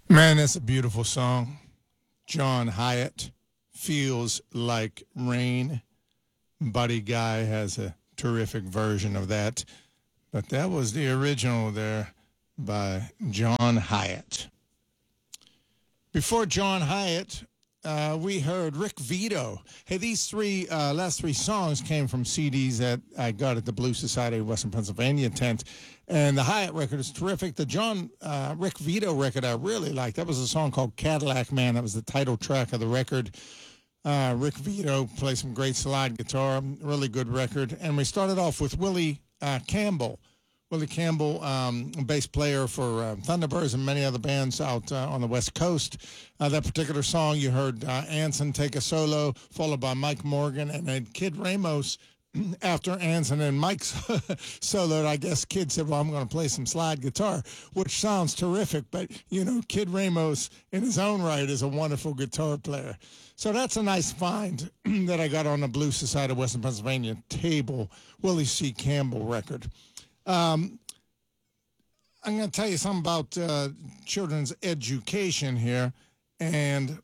Man, that's a beautiful song. John Hyatt, Feels Like Rain. Buddy Guy has a terrific version of that. But that was the original there by John Hyatt. Before John Hyatt, we heard Rick Vito. Hey, these last three songs came from CDs that I got at the Blues Society of Western Pennsylvania tent. And the Hyatt record is terrific. The Rick Vito record I really liked. That was a song called Cadillac Man. That was the title track of the record. Rick Vito plays some great slide guitar. Really good record. And we started off with Willie Campbell. Willie Campbell, bass player for Thunderbirds and many other bands out on the West Coast. That particular song, you heard Anson take a solo, followed by Mike Morgan, and then Kid Ramos. After Anson and Mike's soloed, I guess Kid said, well, I'm going to play some slide guitar, which sounds terrific. But, Kid Ramos in his own right is a wonderful guitar player. So that's a nice find that I got on the Blues Society of Western Pennsylvania table, Willie C. Campbell record. I'm going to tell you something about children's education here. And,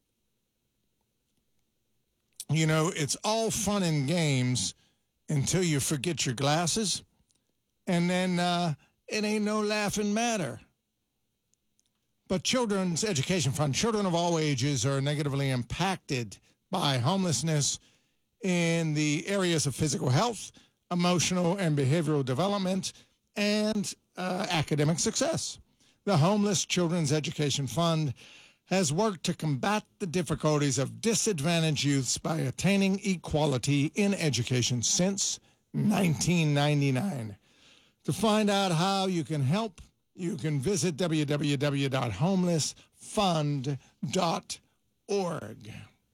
it's all fun and games until you forget your glasses. And then it ain't no laughing matter. But Children's Education Fund, children of all ages are negatively impacted by homelessness in the areas of physical health, emotional and behavioral development, and academic success. The Homeless Children's Education Fund has worked to combat the difficulties of disadvantaged youths by attaining equality in education since 1999. To find out how you can help, you can visit www.homelessfund.org.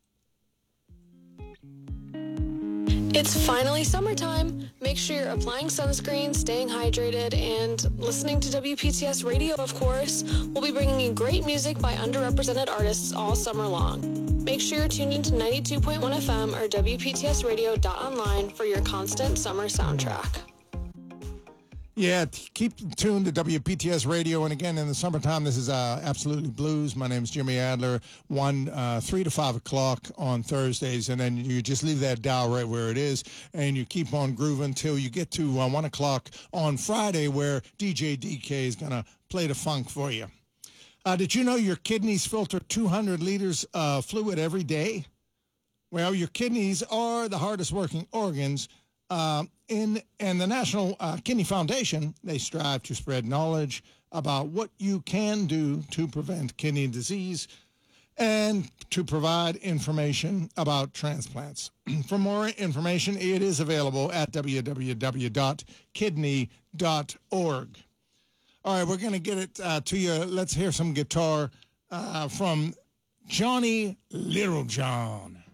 It's finally summertime. Make sure you're applying sunscreen, staying hydrated, and listening to WPTS Radio, of course. We'll be bringing you great music by underrepresented artists all summer long. Make sure you're tuned into 92.1 FM or WPTSradio.online for your constant summer soundtrack. Yeah, keep tuned to WPTS Radio. And again, in the summertime, this is Absolutely Blues. My name is Jimmy Adler, 3 to 5 o'clock on Thursdays. And then you just leave that dial right where it is, and you keep on grooving until you get to 1 o'clock on Friday, where DJ DK is going to play the funk for you. Did you know your kidneys filter 200 liters of fluid every day? Well, your kidneys are the hardest working organs. And the National Kidney Foundation, they strive to spread knowledge about what you can do to prevent kidney disease and to provide information about transplants. For more information, it is available at www.kidney.org. All right, we're going to get it to you. Let's hear some guitar from Johnny Littlejohn.